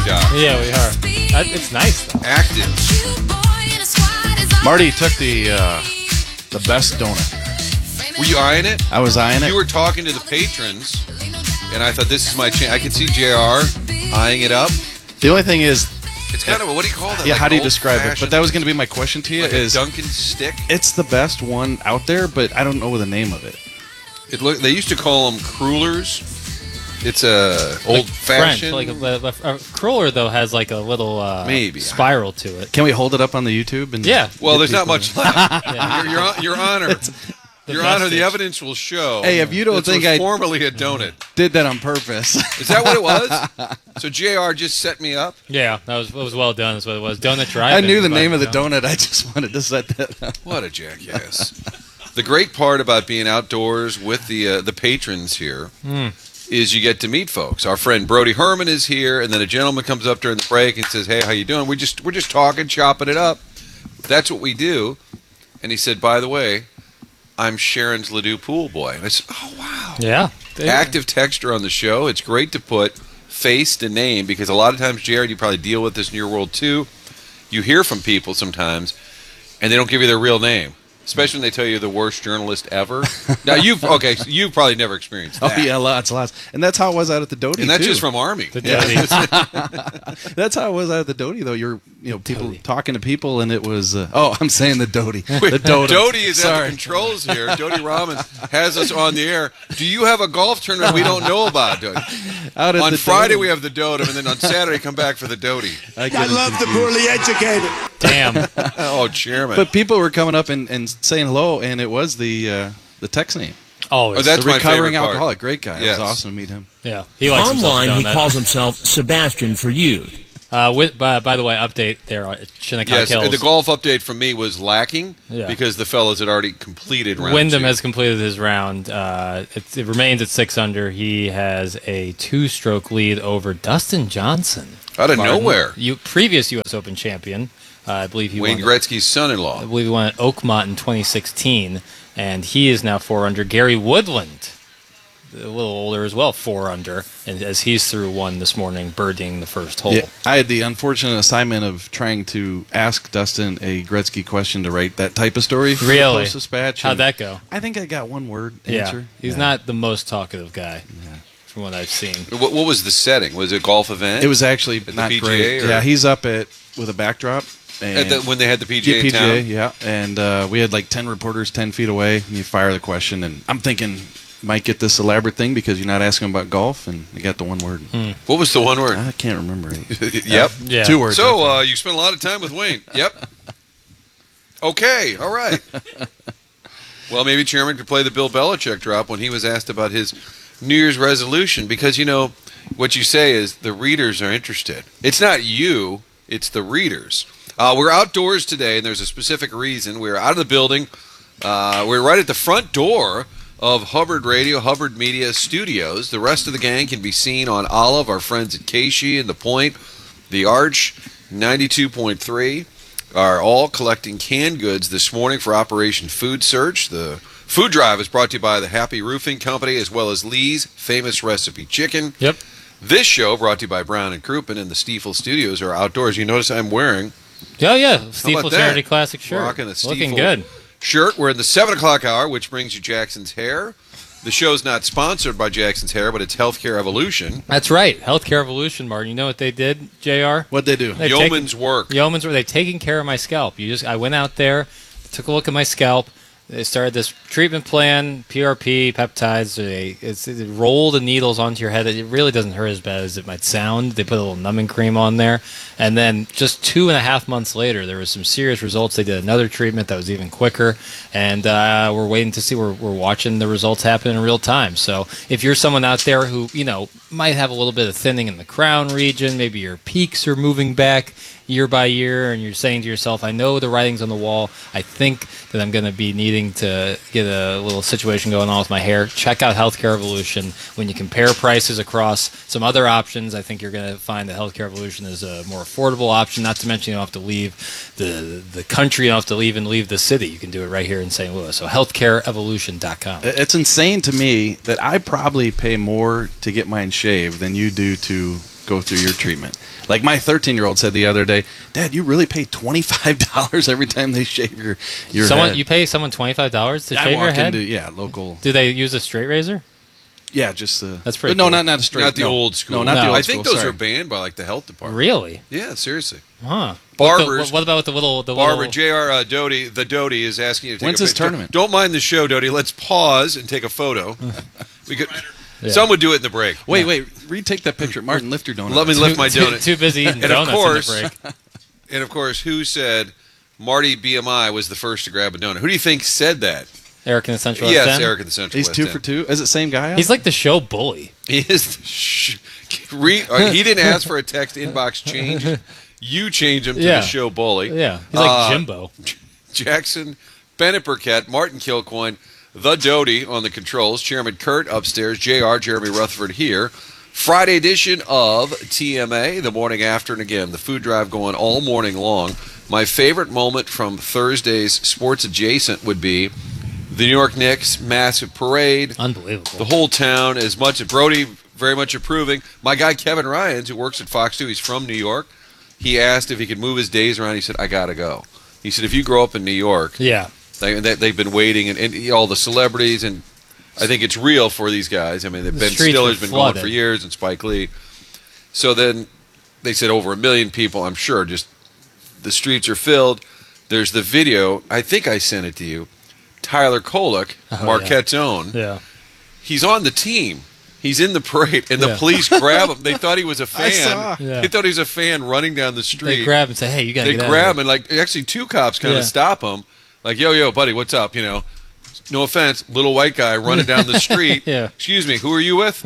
job. Yeah, we are. It's nice, though. Active. Marty took the best donut. Were you eyeing it? I was eyeing it. You were talking to the patrons, and I thought, this is my chance. I could see JR eyeing it up. The only thing is, It's kind of, what do you call that? yeah, Like how do you describe it? But that was going to be my question to you. like Is a Dunkin' stick? it's the best one out there, but I don't know the name of it. They used to call them crullers. It's a old-fashioned. French, like a cruller though has like a little Maybe. spiral to it. Can we hold it up on the YouTube? And Yeah. Well, get there's not people- much left. Yeah. Your Honor. Your Honor, the vestige. evidence will show. Hey, if you don't this think was I- formerly a donut. Did that on purpose. Is that what it was? So JR just set me up? Yeah, it was well done. That's what it was. Donut Drive. I knew the name of the donut. I just wanted to set that up. What a jackass. The great part about being outdoors with the patrons here is you get to meet folks. Our friend Brody Herman is here, and then a gentleman comes up during the break and says, "Hey, how you doing?" We're just talking, chopping it up. That's what we do. And he said, "By the way, I'm Sharon's Ledoux pool boy." And I said, "Oh, wow." Yeah. Active texture on the show. It's great to put face to name, because a lot of times, Jared, you probably deal with this in your world too. You hear from people sometimes, and they don't give you their real name. Especially when they tell you you're the worst journalist ever. Now, you've probably never experienced that. Oh yeah, lots. And that's how it was out at the Doty. And that's too. just from Army. The Doty. That's how it was out at the Doty, though. You're, people talking to people, and it was. I'm saying the Doty. The Doty. Doty is at the Sorry. controls here. Doty Rahman has us on the air. Do you have a golf tournament we don't know about, Doty? Out at On the Friday Doty. we have the Dotem, and then on Saturday come back for the Doty. I love the poorly educated. Damn. Oh, chairman. But people were coming up and saying hello, and it was the text name. Always. Oh, that's the my recovering favorite part. alcoholic. Great guy. Yes. It was awesome to meet him. Yeah. He likes Online, he himself calls himself Sebastian for youth. by the way, update there at Shinnecock Yes, Hills. the golf update from me was lacking Yeah. because the fellas had already completed round Wyndham 2. has completed his round. It remains at 6 under. He has a 2-stroke lead over Dustin Johnson. Out of Martin, nowhere. Previous U.S. Open champion. I believe he Wayne won. Gretzky's son-in-law. I believe he won at Oakmont in 2016, and he is now 4 under. Gary Woodland, a little older as well, 4 under, and as he's through one this morning, birding the first hole. Yeah, I had the unfortunate assignment of trying to ask Dustin a Gretzky question to write that type of story for the Really? Post-Dispatch. How'd and that go? I think I got one word Yeah, answer. he's not the most talkative guy from what I've seen. What was the setting? Was it a golf event? It was actually the not PGA, great. or- Yeah, he's up with a backdrop. And when they had the PGA, PGA, town? yeah. And we had like 10 reporters 10 feet away, and you fire the question, and I'm thinking, might get this elaborate thing because you're not asking about golf, and I got the one word. What was the one word? I can't remember it. Yep. Yeah. 2 words. So, you spent a lot of time with Wayne. Yep. Okay, all right. Well, maybe Chairman could play the Bill Belichick drop when he was asked about his New Year's resolution, because, what you say is the readers are interested. It's not you, it's the readers. We're outdoors today, and there's a specific reason. We're out of the building. We're right at the front door of Hubbard Radio, Hubbard Media Studios. The rest of the gang can be seen on Olive, our friends at Casey and The Point, The Arch, 92.3, are all collecting canned goods this morning for Operation Food Search. The food drive is brought to you by the Happy Roofing Company, as well as Lee's Famous Recipe Chicken. Yep. This show brought to you by Brown and Crouppen, and the Stiefel Studios are outdoors. You notice I'm wearing Oh, yeah. about Stiefel that? Charity Classic shirt. Rocking a Looking Stiefel good. shirt. We're in the 7 o'clock hour, which brings you Jackson's Hair. The show's not sponsored by Jackson's Hair, but it's Healthcare Evolution. That's right. Healthcare Evolution, Martin. You know what they did, JR? What'd they do? They've Yeoman's work. They've taken care of my scalp. I went out there, took a look at my scalp. They started this treatment plan, PRP, peptides. They roll the needles onto your head. It really doesn't hurt as bad as it might sound. They put a little numbing cream on there. And then just 2.5 months later, there was some serious results. They did another treatment that was even quicker. And we're waiting to see. We're watching the results happen in real time. So if you're someone out there who, might have a little bit of thinning in the crown region, maybe your peaks are moving back year by year, and you're saying to yourself, I know the writing's on the wall. I think that I'm going to be needing to get a little situation going on with my hair. Check out Healthcare Evolution. When you compare prices across some other options, I think you're going to find that Healthcare Evolution is a more affordable option. Not to mention you don't have to leave the country. You don't have to leave the city. You can do it right here in St. Louis. So healthcareevolution.com. It's insane to me that I probably pay more to get mine shaved than you do to go through your treatment. Like my 13-year-old said the other day, Dad, you really pay $25 every time they shave your head. You pay someone $25 to I shave your walk head? into local. Do they use a straight razor? Yeah, just That's pretty No, cool. not a straight. Not the no. old school. No, not No. the old I think school, those sorry. are banned by like the health department. Really? Yeah, seriously. Huh. Barbers. What about with the little? Barbara J.R. Doty, the Doty is asking you to take When's a his picture. tournament? Don't mind the show, Doty. Let's pause and take a photo. We could. Yeah. Some would do it in the break. Wait, retake that picture. Martin, lift your donut. Let me lift my donut. Too busy eating And of donuts course- in the break. And of course, who said Marty BMI was the first to grab a donut? Who do you think said that? Eric in the Central Yes, West End? Eric in the Central He's West 2 End. for 2. Is it same guy? He's like the show bully. He is. He didn't ask for a text inbox change. You change him to Yeah. the show bully. Yeah. He's like Jimbo. Jackson, Bennett Burkett, Martin Kilcoyne, the Doty on the controls, Chairman Kurt upstairs, JR, Jeremy Rutherford here. Friday edition of TMA, the morning after, and again, the food drive going all morning long. My favorite moment from Thursday's Sports Adjacent would be the New York Knicks massive parade. Unbelievable. The whole town, as much as Brody very much approving. My guy Kevin Ryans, who works at Fox 2, he's from New York. He asked if he could move his days around. He said, I got to go. He said, if you grow up in New York, Yeah. they've been waiting, and all the celebrities, and I think it's real for these guys. I mean, Ben streets were Stiller's been going flooded. for years, and Spike Lee. So then they said over 1 million people, I'm sure, just the streets are filled. There's the video. I think I sent it to you. Tyler Kolek, Marquette's own. Yeah. He's on the team. He's in the parade, and the Yeah. police grab him. They thought he was a fan. saw. Yeah. They thought he was a fan running down the street. They grab him and say, hey, you got to They get grab out him, and like actually 2 cops kind Yeah. of stop him. Like, yo, buddy, what's up? You know, no offense, little white guy running down the street. Yeah. Excuse me, who are you with?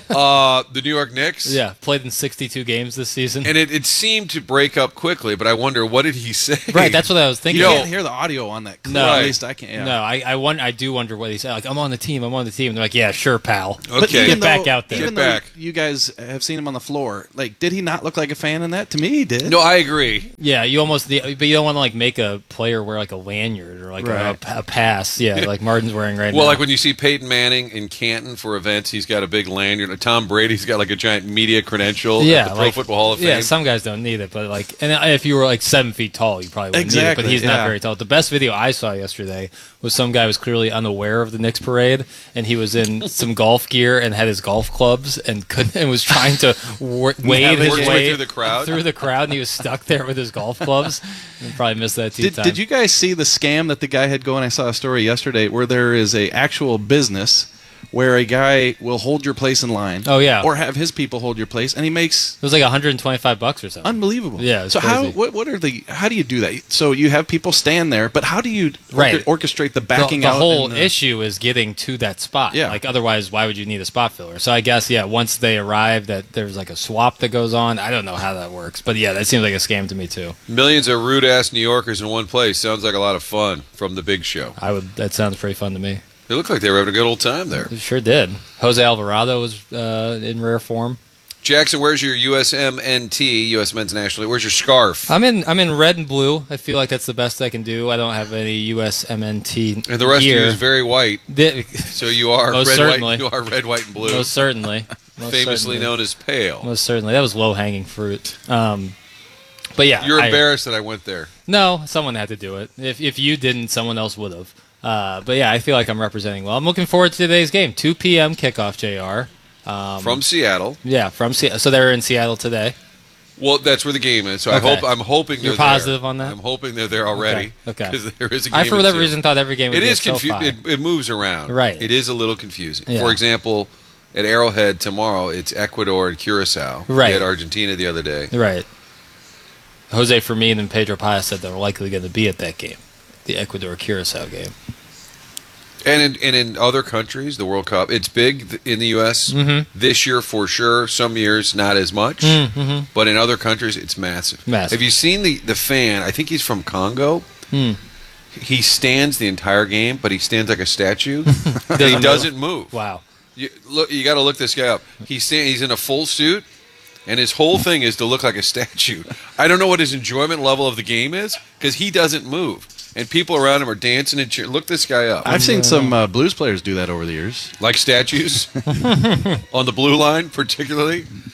The New York Knicks. Yeah. Played in 62 games this season. And it seemed to break up quickly, but I wonder, what did he say? Right. That's what I was thinking. You Yo, can't hear the audio on that clip. No. At least I can't. Yeah. No, I do wonder what he said. Like, I'm on the team. I'm on the team. And they're like, yeah, sure, pal. But Okay. even Get back though- out there. Even Get though back. you guys have seen him on the floor, like, did he not look like a fan in that? To me, he did. No, I agree. Yeah, you almost, but you don't want to like make a player wear like a lanyard or like Right. a pass. Yeah, like Martin's wearing right now. Well, like when you see Peyton Manning in Canton for events, he's got a big lanyard. Tom Brady's got like a giant media credential yeah, at the Pro like- Football Hall of Fame. Yeah, some guys don't need it, but like, and if you were like 7 feet tall, you probably wouldn't need it. Exactly, But he's yeah. not very tall. The best video I saw yesterday was some guy was clearly unaware of the Knicks parade, and he was in some golf gear and had his golf clubs and was trying to wade his Work his way way through the crowd. and he was stuck there with his golf clubs. And probably missed that tee time. Did you guys see the scam that the guy had going? I saw a story yesterday where there is a actual business where a guy will hold your place in line. Oh, yeah. Or have his people hold your place, and he makes It was like $125 or something. unbelievable. Yeah, it's so crazy. how do you do that? So you have people stand there, but how do you Right. orchestrate the backing the out? whole and the- issue is getting to that spot. Yeah. Like otherwise, why would you need a spot filler? So I guess once they arrive, that there's like a swap that goes on. I don't know how that works, but yeah, that seems like a scam to me too. Millions of rude ass New Yorkers in one place. Sounds like a lot of fun from the Big Show. That sounds pretty fun to me. They look like they were having a good old time there. It sure did. Jose Alvarado was in rare form. Jackson, where's your USMNT, U.S. Men's National League? Where's your scarf? I'm in red and blue. I feel like that's the best I can do. I don't have any USMNT And the rest gear. of you is very white, so you are Most red, certainly. white. You are red, white, and blue. Most certainly. Most famously certainly. known as pale. Most certainly. That was low hanging fruit. But yeah, You're embarrassed that I went there. No, someone had to do it. If you didn't, someone else would have. But yeah, I feel like I'm representing well. I'm looking forward to today's game. 2 p.m. kickoff, JR. From Seattle. Yeah, from Seattle. So they're in Seattle today. Well, that's where the game is. So Okay. I'm hoping You're they're positive there. on that? I'm hoping they're there already. Okay. Because there is a game. I, for in whatever Seattle. reason, thought every game would It be is at SoFi. confusing. It moves around. Right. It is a little confusing. Yeah. For example, at Arrowhead tomorrow, it's Ecuador and Curacao. Right. We had Argentina the other day. Right. Jose Fermin and Pedro Paez said they're likely going to be at that game, the Ecuador-Curacao game. And in other countries, the World Cup, it's big in the U.S. This year for sure. Some years not as much. But in other countries, it's massive. Massive. Have you seen the fan? I think he's from Congo. He stands the entire game, but he stands like a statue. And he doesn't move. Wow. You got to look this guy up. He's in a full suit, and his whole thing is to look like a statue. I don't know what his enjoyment level of the game is because he doesn't move, and people around him are dancing and cheering. Look this guy up, I've seen some blues players do that over the years. like statues on the blue line, particularly.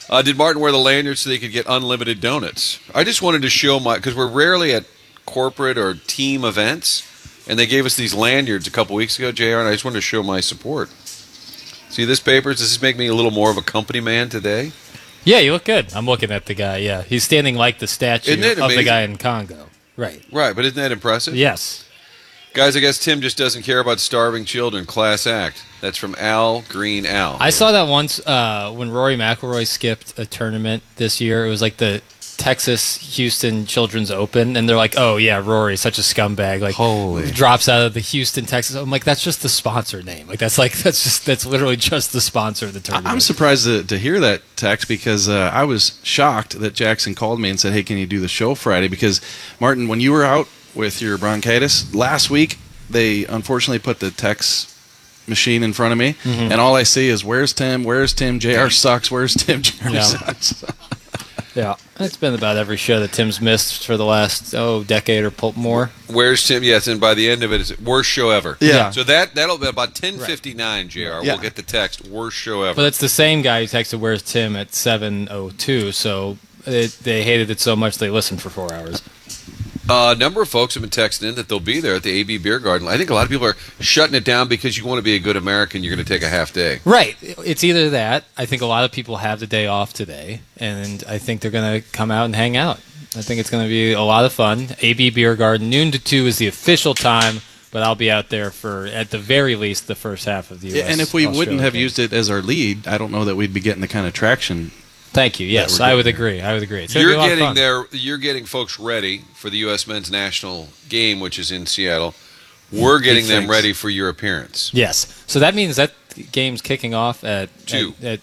Did Martin wear the lanyard so they could get unlimited donuts? I just wanted to show because we're rarely at corporate or team events, and they gave us these lanyards a couple weeks ago, JR, and I just wanted to show my support. See this paper? Does this make me a little more of a company man today? Yeah, you look good. I'm looking at the guy, yeah. He's standing like the statue Isn't it of the amazing? guy in Congo. Right. Right, but isn't that impressive? Yes. Guys, I guess Tim just doesn't care about starving children. Class act. That's from Al Green Al. I saw that once when Rory McIlroy skipped a tournament this year. It was like the Texas-Houston Children's Open, and they're like, oh, yeah, Rory's such a scumbag. Like, Holy. drops out of the Houston, Texas. I'm like, that's just the sponsor name. That's literally just the sponsor of the tournament. I'm surprised to hear that text because I was shocked that Jackson called me and said, hey, can you do the show Friday? Because, Martin, when you were out with your bronchitis last week, they unfortunately put the text machine in front of me, and all I see is, where's Tim? Where's Tim? JR sucks. Where's Tim? JR Yeah. sucks. Yeah, it's been about every show that Tim's missed for the last decade or more. Where's Tim? Yes, and by the end of it, it's worst show ever. Yeah. So that'll be about 10:59, JR. Yeah. We'll get the text, worst show ever. But it's the same guy who texted "Where's Tim" at 7:02. So they hated it so much they listened for 4 hours. A number of folks have been texting in that they'll be there at the AB Beer Garden. I think a lot of people are shutting it down because you want to be a good American. You're going to take a half day. Right. It's either that. I think a lot of people have the day off today, and I think they're going to come out and hang out. I think it's going to be a lot of fun. AB Beer Garden, noon to 2 is the official time, but I'll be out there for, at the very least, the first half of the U.S. And if we wouldn't Australia have game. used it as our lead, I don't know that we'd be getting the kind of traction. Thank you. Yes, we're I would getting agree. I would agree. It's gonna be You're a lot of getting fun. there. You're getting folks ready for the U.S. men's national game, which is in Seattle. We're getting them thanks. ready for your appearance. Yes. So that means that game's kicking off at 2. at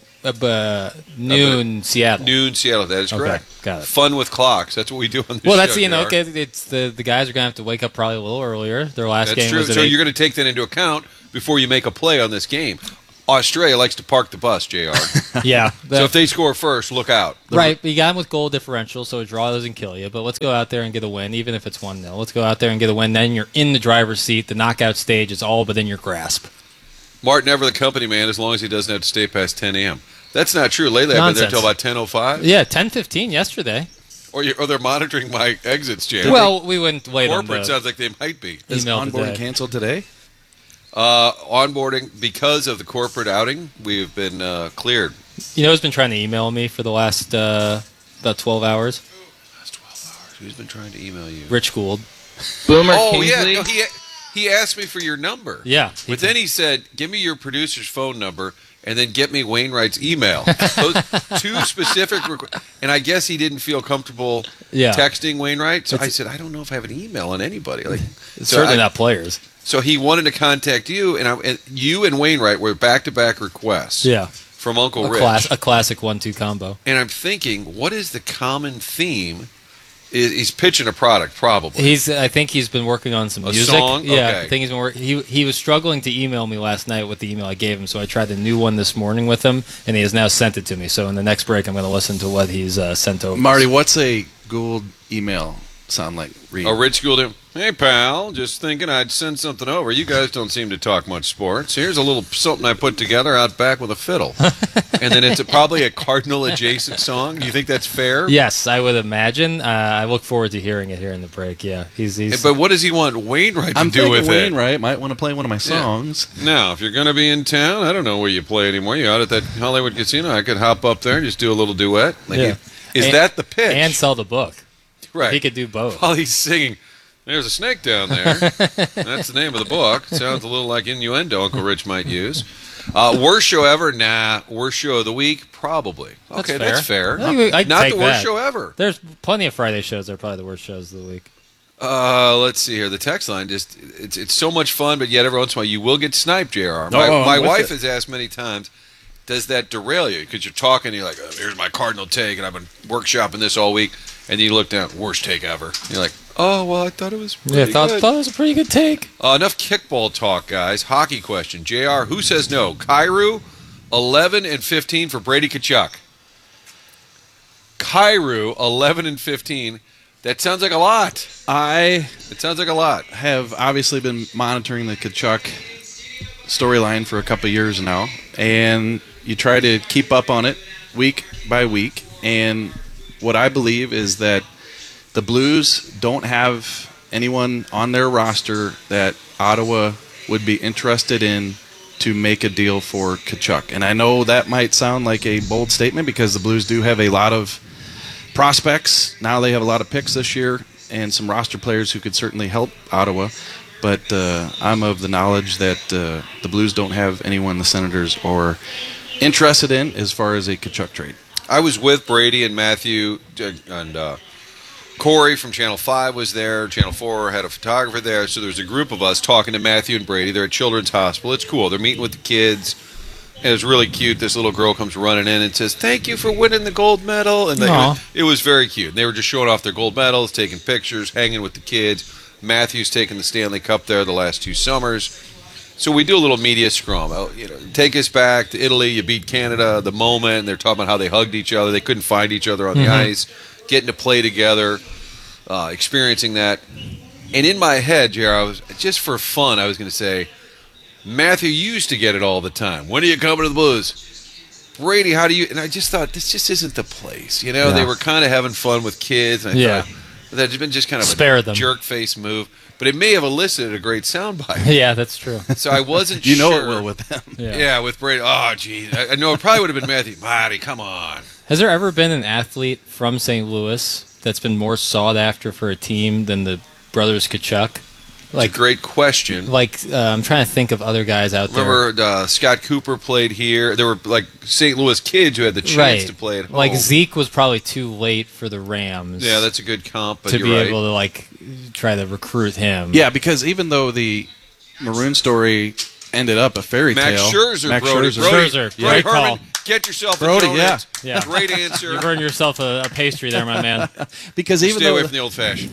noon Seattle. Noon Seattle. That is Okay, correct. got it. Fun with clocks. That's what we do on the Well, show. that's JR. okay. It's the guys are gonna have to wake up probably a little earlier. Their last That's game true. was at So 8. you're going to take that into account before you make a play on this game. Australia likes to park the bus, JR. Yeah. So if they score first, look out. Right, but you got them with goal differential, so a draw doesn't kill you. But let's go out there and get a win, even if it's 1-0. Let's go out there and get a win. Then you're in the driver's seat. The knockout stage is all within your grasp. Martin never the company man as long as he doesn't have to stay past 10 a.m. That's not true. Lately, I've been there Nonsense. until about 10:05. Yeah, 10:15 yesterday. Or they're monitoring my exits, JR. Well, we wouldn't wait on corporate the sounds like they might be. Is email onboarding today. canceled today? Onboarding, because of the corporate outing, we've been cleared. You know who's been trying to email me for the last about 12 hours? That's 12 hours. Who's been trying to email you? Rich Gould. Boomer Oh, Kingsley. yeah. No, he asked me for your number. Yeah. But then he said, give me your producer's phone number and then get me Wainwright's email. Those two specific and I guess he didn't feel comfortable Yeah. texting Wainwright. So I said, I don't know if I have an email on anybody. Like, It's so certainly I- not players. So he wanted to contact you, and you and Wainwright were back-to-back requests Yeah. from Uncle A, Rich. a classic 1-2 combo. And I'm thinking, what is the common theme? He's pitching a product, probably. I think he's been working on some A music. song? Yeah, Okay. I think he's been he was struggling to email me last night with the email I gave him, so I tried the new one this morning with him, and he has now sent it to me. So in the next break, I'm going to listen to what he's sent over. Marty, what's a Gould email sound like? Read. Oh, Rich Gould. Hey, pal, just thinking I'd send something over. You guys don't seem to talk much sports. Here's a little something I put together out back with a fiddle. And then it's probably a Cardinal-adjacent song. Do you think that's fair? Yes, I would imagine. I look forward to hearing it here in the break. Yeah, he's But what does he want Wainwright to I'm do thinking with it? Wainwright might want to play one of my songs. Now, if you're going to be in town, I don't know where you play anymore. You out at that Hollywood casino? I could hop up there and just do a little duet. Like, Yeah. Is And- that the pitch? and sell the book. right. He could do both. While he's singing, there's a snake down there. That's the name of the book. Sounds a little like innuendo Uncle Rich might use. Worst show ever? Nah. Worst show of the week? Probably. Okay, that's fair. I'd Not take the worst that. show ever. There's plenty of Friday shows that are probably the worst shows of the week. Let's see here. The text line it's so much fun, but yet every once in a while you will get sniped, JR. My I'm with wife it. has asked many times, does that derail you? Because you're talking, and you're like, here's my Cardinal take, and I've been workshopping this all week, and then you look down, worst take ever. You're like, oh, well, I thought it was pretty Thought good. it was a pretty good take. Enough kickball talk, guys. Hockey question. JR, who says no? Kairu, 11 and 15 for Brady Tkachuk. Kairu, 11 and 15. That sounds like a lot. It sounds like a lot. Have obviously been monitoring the Kachuk storyline for a couple of years now, and you try to keep up on it week by week, and what I believe is that the Blues don't have anyone on their roster that Ottawa would be interested in to make a deal for Tkachuk. And I know that might sound like a bold statement because the Blues do have a lot of prospects. Now they have a lot of picks this year and some roster players who could certainly help Ottawa. But I'm of the knowledge that the Blues don't have anyone the Senators are interested in as far as a Tkachuk trade. I was with Brady and Matthew and Corey from Channel 5 was there. Channel 4 had a photographer there. So there was a group of us talking to Matthew and Brady. They're at Children's Hospital. It's cool. They're meeting with the kids. And it was really cute. This little girl comes running in and says, "Thank you for winning the gold medal." And it was very cute. They were just showing off their gold medals, taking pictures, hanging with the kids. Matthew's taken the Stanley Cup there the last 2 summers. So we do a little media scrum. Take us back to Italy. You beat Canada, the moment. And they're talking about how they hugged each other. They couldn't find each other on the ice. Getting to play together, experiencing that. And in my head, Jared, just for fun, I was going to say, Matthew used to get it all the time. When are you coming to the Blues? Brady, how do you... And I just thought, this just isn't the place. They were kind of having fun with kids. And I thought that'd been just kind of a jerk-face move. But it may have elicited a great soundbite. Yeah, that's true. So I wasn't sure. You know it will with them. Yeah, with Brady. Oh, geez. I know it probably would have been Matthew. Marty, come on. Has there ever been an athlete from St. Louis that's been more sought after for a team than the brothers Tkachuk? That's a great question. I'm trying to think of other guys out there. Remember Scott Cooper played here. There were St. Louis kids who had the chance to play at home. Zeke was probably too late for the Rams. Yeah, that's a good comp. But to be able to try to recruit him. Yeah, because even though the Maroon story ended up a fairy tale. Max Scherzer. Scherzer. Yeah. Great call. Get yourself a Brody, donut. Yeah. Great answer. You've earned yourself a pastry there, my man. Because Stay away from the old fashioned.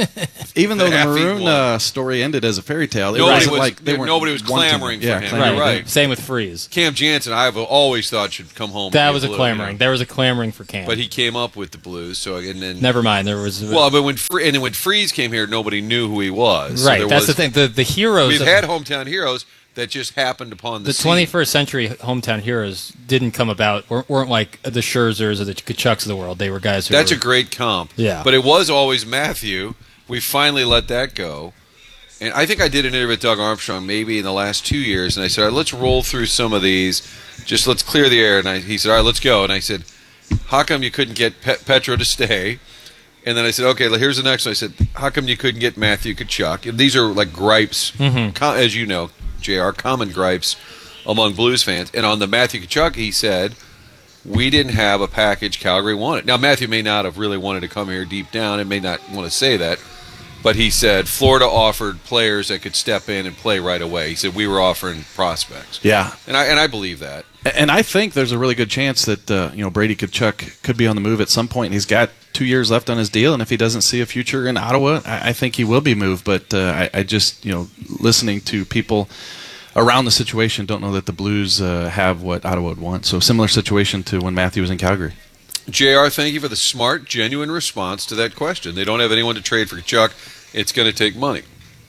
Even though the Maroon story ended as a fairy tale, nobody was clamoring for him. Clamoring. Right. Same with Freeze. Cam Jansen, I've always thought should come home. That was a clamoring. There was a clamoring for Cam. But he came up with the Blues. So and then never mind. There was but when Freeze came here, nobody knew who he was. Right. So that's the thing. The heroes. We've had hometown heroes that just happened upon the scene. 21st century hometown heroes didn't come about, weren't like the Scherzers or the Tkachuks of the world. They were guys who That's a great comp. Yeah. But it was always Matthew. We finally let that go. And I think I did an interview with Doug Armstrong maybe in the last 2 years, and I said, all right, let's roll through some of these. Just let's clear the air. And he said, all right, let's go. And I said, how come you couldn't get Petro to stay? And then I said, okay, here's the next one. I said, how come you couldn't get Matthew Tkachuk? And these are like gripes, as you know, JR, common gripes among Blues fans. And on the Matthew Tkachuk, he said, we didn't have a package Calgary wanted. Now, Matthew may not have really wanted to come here deep down and may not want to say that, but he said Florida offered players that could step in and play right away. He said we were offering prospects. Yeah. And I believe that. And I think there's a really good chance that Brady Tkachuk could be on the move at some point. He's got 2 years left on his deal, and if he doesn't see a future in Ottawa, I think he will be moved. But I just, listening to people around the situation, don't know that the Blues have what Ottawa would want. So similar situation to when Matthew was in Calgary. JR, thank you for the smart, genuine response to that question. They don't have anyone to trade for Tkachuk. It's going to take money.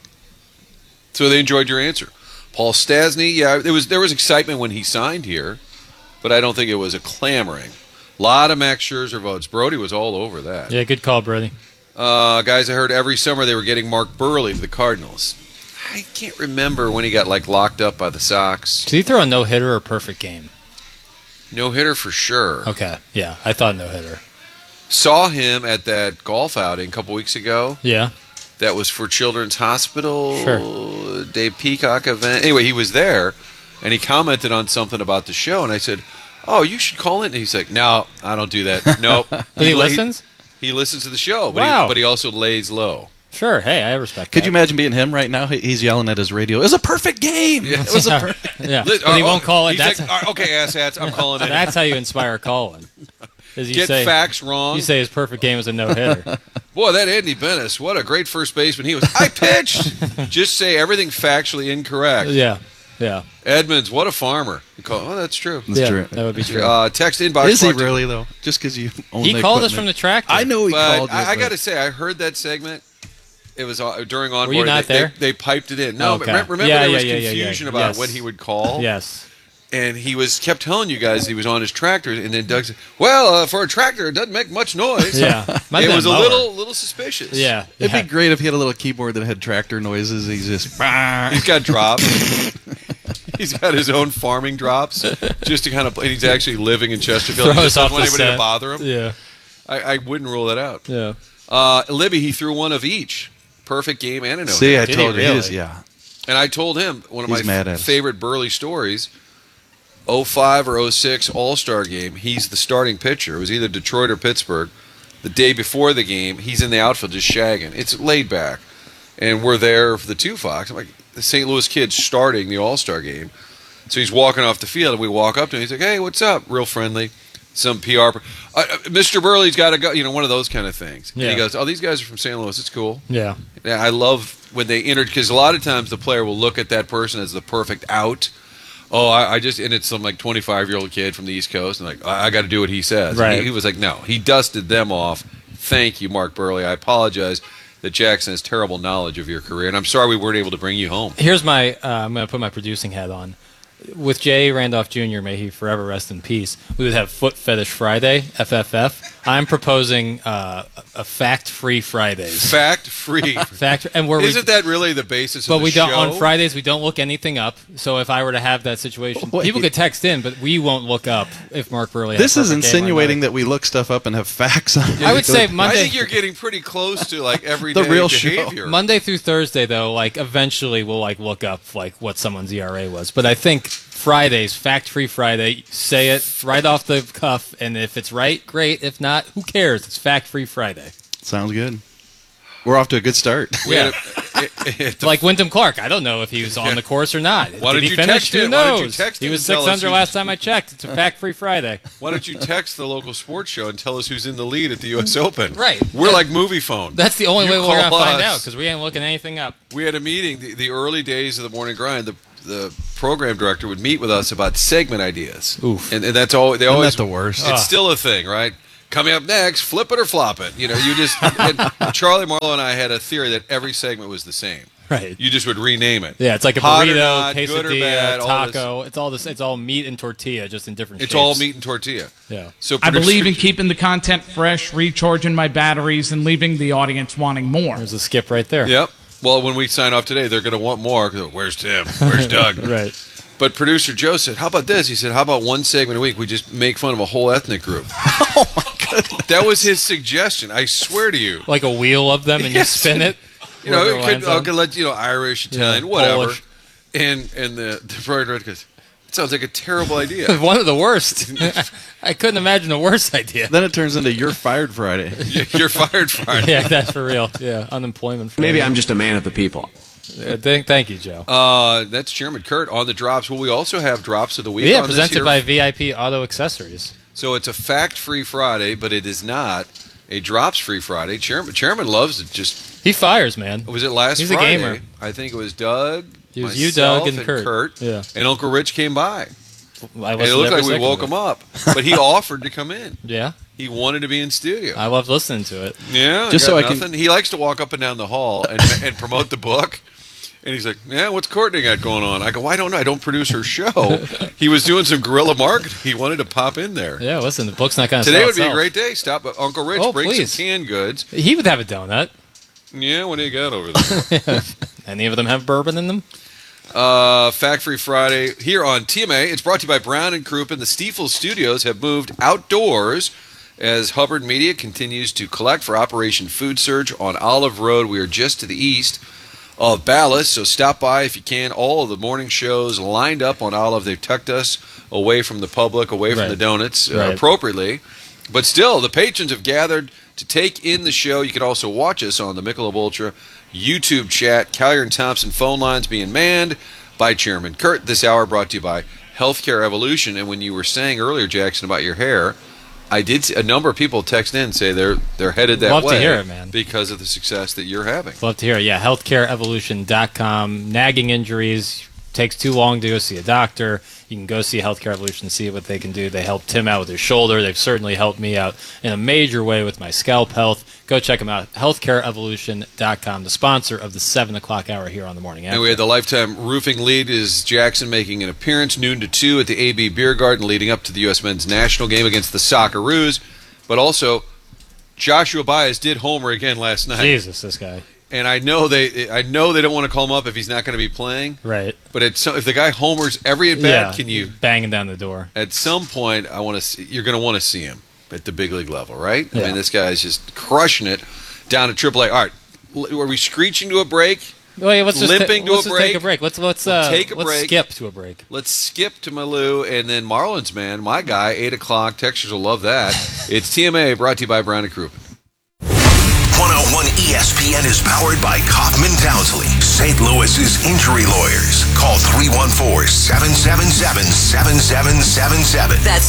So they enjoyed your answer. Paul Stastny, there was excitement when he signed here, but I don't think it was a clamoring. A lot of Max Scherzer votes. Brody was all over that. Yeah, good call, Brody. Guys, I heard every summer they were getting Mark Burley to the Cardinals. I can't remember when he got locked up by the Sox. Did he throw a no-hitter or perfect game? No-hitter for sure. Okay, yeah, I thought no-hitter. Saw him at that golf outing a couple weeks ago. Yeah. That was for Children's Hospital. Sure. Dave Peacock event. Anyway, he was there, and he commented on something about the show, and I said, oh, you should call in. And he's like, no, I don't do that. Nope. But he listens? He listens to the show, but he also lays low. Sure. Hey, I respect that. Could you imagine being him right now? He's yelling at his radio. It was a perfect game. Yeah. It was a perfect Yeah. But he won't call it. That's okay, asshats. I'm calling it. That's how you inspire Colin. Get facts wrong. You say his perfect game was a no-hitter. Boy, that Andy Bennis, what a great first baseman he was. I pitched. Just say everything factually incorrect. Yeah. Edmonds, what a farmer. Oh, that's true. That's true. That would be true. Text inbox. Is he really, though? Just because you own He the called equipment. us from the tractor. I know he called us. I got to say, I heard that segment. It was during onboarding. Were you not there? They piped it in. No, okay. but remember there was confusion about when he would call? Yes. And he kept telling you guys he was on his tractor, and then Doug said, "Well, for a tractor, it doesn't make much noise." Yeah. Might It have was a been mower. little suspicious. Yeah. It'd yeah. be great if he had a little keyboard that had tractor noises. He's just He's got drops. He's got his own farming drops, just to kind of. And he's actually living in Chesterfield. He Throw just us off doesn't want the anybody to scent. bother him. Yeah. I wouldn't rule that out. Yeah. Libby, he threw one of each. Perfect game and a no. see. I Did he told you, really? yeah. And I told him one of He's mad my at us. favorite Burley stories. 05 or 06 All-Star game. He's the starting pitcher. It was either Detroit or Pittsburgh. The day before the game, he's in the outfield just shagging. It's laid back. And we're there for the 2 Fox. I'm like, the St. Louis kid's starting the All-Star game. So he's walking off the field, and we walk up to him. He's like, "Hey, what's up?" Real friendly. Some PR. Mr. Burley's got to go. One of those kind of things. And Yeah. he goes, "Oh, these guys are from St. Louis. It's cool." Yeah. Yeah, I love when they enter, because a lot of times the player will look at that person as the perfect out. Oh, I just, and it's some like 25-year-old kid from the East Coast, and like, I got to do what he says. Right. He was like, no, he dusted them off. Thank you, Mark Burley. I apologize that Jackson has terrible knowledge of your career, and I'm sorry we weren't able to bring you home. Here's my. I'm going to put my producing hat on. With Jay Randolph Jr., may he forever rest in peace, we would have Foot Fetish Friday, FFF. I'm proposing a fact-free Fridays. Fact-free. Fact, and where Isn't that really the basis but of the we don't show? on Fridays. We don't look anything up. So if I were to have that situation, Wait. people could text in, but we won't look up if Mark Burley. This had is a perfect game or insinuating not. that we look stuff up and have facts on it. I would say I Monday. think you're getting pretty close to like everyday The real show. behavior. Monday through Thursday, though, like eventually we'll like look up like what someone's ERA was. But I think Fridays, fact-free Friday, say it right off the cuff, and if it's right, great. If not, who cares? It's fact-free Friday. Sounds good. We're off to a good start. We had Like Wyndham Clark, I don't know if he was on the course or not. Why Did don't he you finish? text Who him? Why don't you knows? text He him was and tell 6 us under who- last time I checked. It's a fact-free Friday. Why don't you text the local sports show and tell us who's in the lead at the U.S. Open? Right. We're like movie phone. That's the only You way we're going to call find us. out because we ain't looking anything up. We had a meeting, the early days of the morning grind. The program director would meet with us about segment ideas. Oof. And that's all. They Isn't always. that the worst? It's still a thing, right? Coming up next, flip it or flop it. You just. And Charlie Marlowe and I had a theory that every segment was the same. Right. You just would rename it. Yeah, it's like a Hot or burrito, not, good or quesadilla, bad, all this. taco. It's all this. It's all meat and tortilla, just in different It's shapes. all meat and tortilla. Yeah. So I believe in producer- keeping the content fresh, recharging my batteries, and leaving the audience wanting more. There's a skip right there. Yep. Well, when we sign off today, they're going to want more. 'Cause, where's Tim? Where's Doug? Right. But producer Joe said, "How about this?" He said, "How about one segment a week? We just make fun of a whole ethnic group." Oh my goodness! That was his suggestion. I swear to you. Like a wheel of them, and you Yes. spin it. You know, wherever it lands on. could let Irish, Italian, Yeah, whatever. Polish. And the program director goes, "It sounds like a terrible idea." One of the worst. I couldn't imagine a worse idea. Then it turns into You're Fired Friday. You're fired, Friday. Yeah, that's for real. Yeah, unemployment. Maybe I'm just a man of the people. Thank you, Joe. That's Chairman Kurt on the drops. Well, we also have drops of the week. Yeah, on this presented here. by VIP Auto Accessories. So it's a fact-free Friday, but it is not a drops-free Friday. Chairman loves it. Just He fires, man. was it last He's a Friday? gamer. I think it was Doug. It was you, myself, Doug, and Kurt. Yeah. And Uncle Rich came by. I And it looked like we woke him up, but he offered to come in. Yeah, He wanted to be in studio. I loved listening to it. Yeah, Just I got so I can- nothing. He likes to walk up and down the hall and promote the book. And he's like, "Yeah, what's Courtney got going on?" I go, "I don't know. I don't produce her show." He was doing some guerrilla marketing. He wanted to pop in there. Yeah, listen, the book's not going to Today sell would be a itself. great day. Stop at Uncle Rich, Oh, bring please. some canned goods. He would have a donut. Yeah, what do you got over there? Any of them have bourbon in them? Fact Free Friday here on TMA. It's brought to you by Brown and Crouppen. The Stiefel Studios have moved outdoors as Hubbard Media continues to collect for Operation Food Surge on Olive Road. We are just to the east of Ballast, so stop by if you can. All of the morning shows lined up on Olive. They've tucked us away from the public, away from Right. the donuts Right. appropriately. But still, the patrons have gathered to take in the show. You can also watch us on the Michelob Ultra YouTube chat. Callier and Thompson phone lines being manned by Chairman Kurt. This hour brought to you by Healthcare Evolution. And when you were saying earlier, Jackson, about your hair, I did see a number of people text in and say they're headed that Love to way hear it, man. because of the success that you're having. Love to hear it. Yeah, healthcareevolution.com. Nagging injuries. Takes too long to go see a doctor. You can go see Healthcare Evolution, see what they can do. They helped Tim out with his shoulder. They've certainly helped me out in a major way with my scalp health. Go check them out. HealthcareEvolution.com, the sponsor of the 7 o'clock hour here on the morning after. And we had the Lifetime Roofing lead is Jackson making an appearance noon to 2 at the AB Beer Garden leading up to the U.S. men's national game against the Socceroos. But also, Joshua Baez did homer again last night. Jesus, this guy. And I know they don't want to call him up if he's not going to be playing. Right. But if the guy homers every at bat, can you banging down the door? At some point, you're going to want to see him at the big league level, right? Yeah. I mean, this guy's just crushing it down to AAA. All right, are we screeching to a break? Wait, let's limping just to a break. Take a break. Let's take a break. Let's skip to a break. Let's skip to Malou and then Marlins, man. My guy, 8 o'clock. Texters will love that. It's TMA brought to you by Brown & Crouppen. 101 ESPN is powered by Kaufman Townsley, St. Louis's injury lawyers. Call 314-777-7777. That's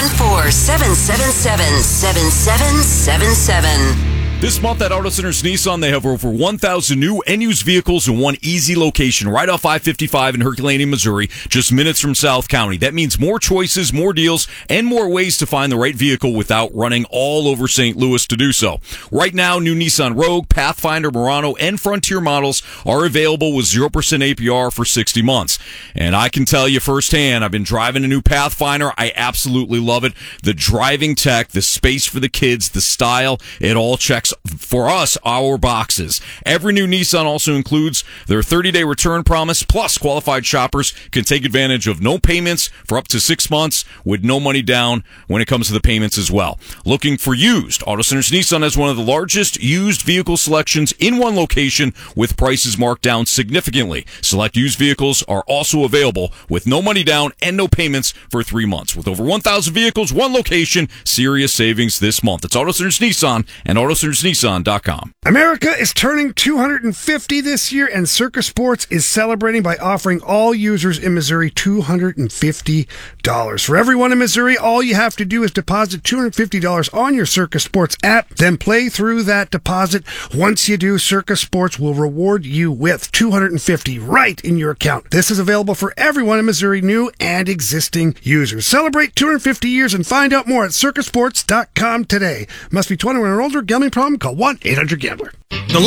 314-777-7777. This month at Auto Centers Nissan, they have over 1,000 new and used vehicles in one easy location right off I-55 in Herculaneum, Missouri, just minutes from South County. That means more choices, more deals, and more ways to find the right vehicle without running all over St. Louis to do so. Right now, new Nissan Rogue, Pathfinder, Murano, and Frontier models are available with 0% APR for 60 months. And I can tell you firsthand, I've been driving a new Pathfinder. I absolutely love it. The driving tech, the space for the kids, the style, it all checks for us, our boxes. Every new Nissan also includes their 30-day return promise, plus qualified shoppers can take advantage of no payments for up to 6 months with no money down when it comes to the payments as well. Looking for used? Auto Centers Nissan has one of the largest used vehicle selections in one location with prices marked down significantly. Select used vehicles are also available with no money down and no payments for 3 months. With over 1,000 vehicles, one location, serious savings this month. It's Auto Centers Nissan and AutoCentersNissan.com. America is turning 250 this year, and Circus Sports is celebrating by offering all users in Missouri $250. For everyone in Missouri, all you have to do is deposit $250 on your Circus Sports app, then play through that deposit. Once you do, Circus Sports will reward you with $250 right in your account. This is available for everyone in Missouri, new and existing users. Celebrate 250 years and find out more at circusports.com today. Must be 21 or older. Gambling problem? Call 1-800-GAMBLER. The